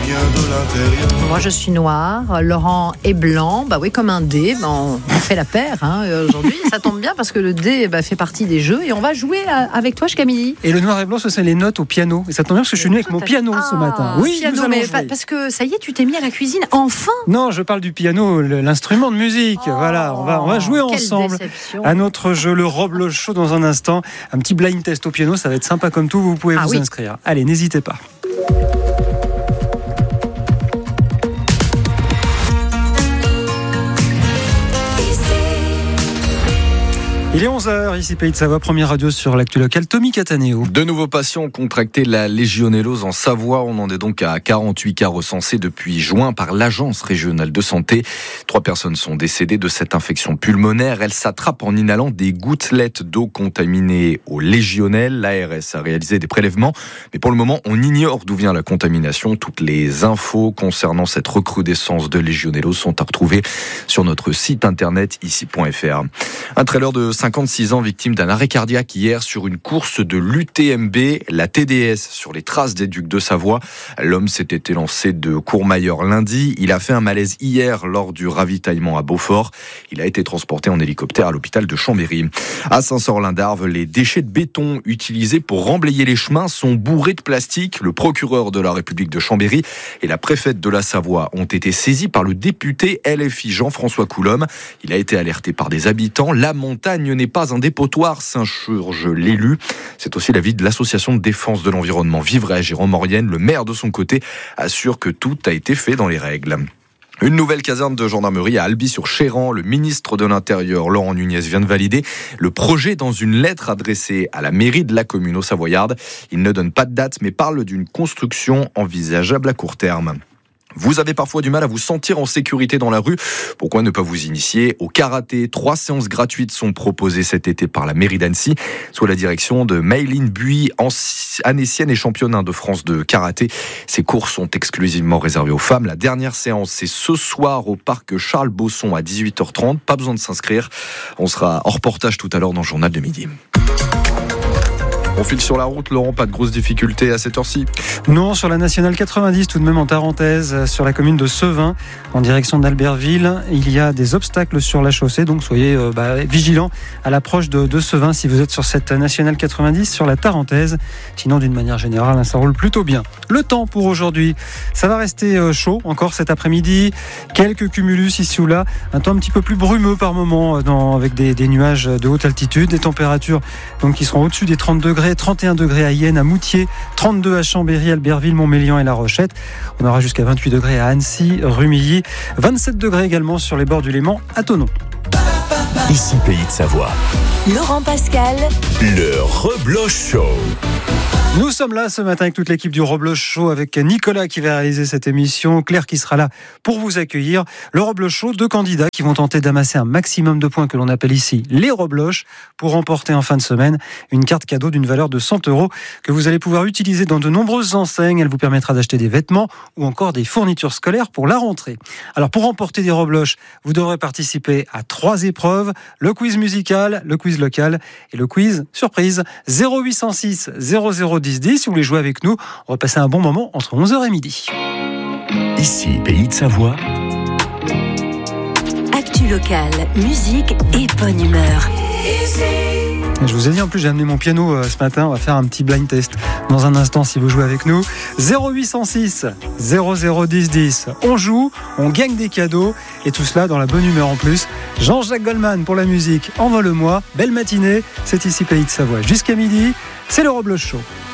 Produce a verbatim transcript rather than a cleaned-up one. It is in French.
de l'intérieur. Moi je suis noire, Laurent est blanc, bah oui comme un dé, bah, on fait la paire hein, aujourd'hui. Ça tombe bien parce que le dé bah, fait partie des jeux et on va jouer avec toi jusqu'à midi. Et le noir et blanc, ce sont les notes au piano. Et ça tombe bien parce que je suis venu avec mon piano ah, ce matin. Oui, piano, nous allons mais jouer. Parce que ça y est, tu t'es mis à la cuisine, enfin. Non, je parle du piano, l'instrument de musique. Oh, voilà, on va, on va jouer ensemble déception. à notre jeu, le Robles Show dans un instant. Un petit blind test au piano, ça va être sympa comme tout, vous pouvez ah, vous oui. inscrire. Allez, n'hésitez pas. Il est onze heures, ici Pays de Savoie, première radio sur l'actu locale. Tommy Cataneo. De nouveaux patients ont contracté la légionellose en Savoie. On en est donc à quarante-huit cas recensés depuis juin par l'Agence régionale de santé. Trois personnes sont décédées de cette infection pulmonaire. Elle s'attrape en inhalant des gouttelettes d'eau contaminées au légionnelle. L'A R S a réalisé des prélèvements, mais pour le moment, on ignore d'où vient la contamination. Toutes les infos concernant cette recrudescence de légionellose sont à retrouver sur notre site internet ici point f r. Un trailer de cinquante-six ans victime d'un arrêt cardiaque hier sur une course de l'U T M B, la T D S, sur les traces des Ducs de Savoie. L'homme s'était élancé de Courmayeur lundi. Il a fait un malaise hier lors du ravitaillement à Beaufort. Il a été transporté en hélicoptère à l'hôpital de Chambéry. À Saint-Sorlin-d'Arves, les déchets de béton utilisés pour remblayer les chemins sont bourrés de plastique. Le procureur de la République de Chambéry et la préfète de la Savoie ont été saisis par le député L F I Jean-François Coulombe. Il a été alerté par des habitants. La montagne n'est pas un dépotoir, s'insurge l'élu. C'est aussi l'avis de l'association de défense de l'environnement Vivray, Jérôme Maurienne. Le maire, de son côté, assure que tout a été fait dans les règles. Une nouvelle caserne de gendarmerie à Albi-sur-Chéran. Le ministre de l'Intérieur, Laurent Nunez, vient de valider le projet dans une lettre adressée à la mairie de la commune aux Savoyardes. Il ne donne pas de date, mais parle d'une construction envisageable à court terme. Vous avez parfois du mal à vous sentir en sécurité dans la rue. Pourquoi ne pas vous initier au karaté ? Trois séances gratuites sont proposées cet été par la mairie d'Annecy, sous la direction de Mayline Buis, anécienne et championne de France de karaté. Ces cours sont exclusivement réservés aux femmes. La dernière séance, c'est ce soir au parc Charles Bosson à dix-huit heures trente. Pas besoin de s'inscrire. On sera en reportage tout à l'heure dans le journal de midi. On file sur la route, Laurent, pas de grosses difficultés à cette heure-ci ? Non, sur la nationale quatre-vingt-dix, tout de même en Tarentaise, sur la commune de Sevin, en direction d'Albertville, il y a des obstacles sur la chaussée, donc soyez euh, bah, vigilants à l'approche de, de Sevin si vous êtes sur cette nationale quatre-vingt-dix, sur la Tarentaise. Sinon, d'une manière générale, ça roule plutôt bien. Le temps pour aujourd'hui, ça va rester euh, chaud encore cet après-midi, quelques cumulus ici ou là, un temps un petit peu plus brumeux par moment, euh, dans, avec des, des nuages de haute altitude, des températures donc, qui seront au-dessus des trente degrés, trente et un degrés à Yenne, à Moutier, trente-deux à Chambéry, Albertville, Montmélian et La Rochette. On aura jusqu'à vingt-huit degrés à Annecy, Rumilly, vingt-sept degrés également sur les bords du Léman à Thonon. Ici Pays de Savoie. Laurent Pascal, le Rebloche Show. Nous sommes là ce matin avec toute l'équipe du Rebloche Show, avec Nicolas qui va réaliser cette émission, Claire qui sera là pour vous accueillir. Le Rebloche Show, deux candidats qui vont tenter d'amasser un maximum de points que l'on appelle ici les Rebloches pour remporter en fin de semaine une carte cadeau d'une valeur de cent euros que vous allez pouvoir utiliser dans de nombreuses enseignes. Elle vous permettra d'acheter des vêtements ou encore des fournitures scolaires pour la rentrée. Alors pour remporter des Rebloches, vous devrez participer à trois épreuves, le quiz musical, le quiz local et le quiz surprise. zéro huit cent six zéro zéro dix dix, si vous voulez jouer avec nous, on va passer un bon moment entre onze heures et midi. Ici Pays de Savoie. actu locale, musique et bonne humeur. Je vous ai dit en plus, j'ai amené mon piano euh, ce matin, on va faire un petit blind test dans un instant si vous jouez avec nous. zéro huit cent six zéro zéro dix dix, on joue, on gagne des cadeaux et tout cela dans la bonne humeur en plus. Jean-Jacques Goldman pour la musique, envole-moi, belle matinée, c'est ici Pays de Savoie. Jusqu'à midi, c'est le Rebloche Show.